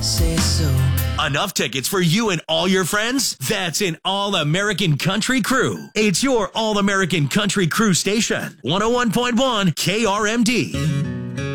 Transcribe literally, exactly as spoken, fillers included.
say so. Enough tickets for you and all your friends? That's an All-American Country Crew. It's your All-American Country Crew station. one oh one point one K R M D.